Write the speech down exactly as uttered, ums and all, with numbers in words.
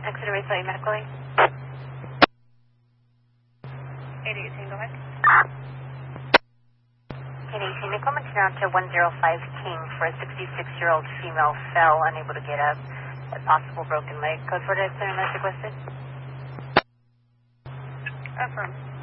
Exeter Raceway Medical Aid. eight eighteen, go ahead. eight eighteen, they come down to one zero five King for a sixty-six-year-old female fell, unable to get up, a possible broken leg. Code for the clear and requested. Affirm.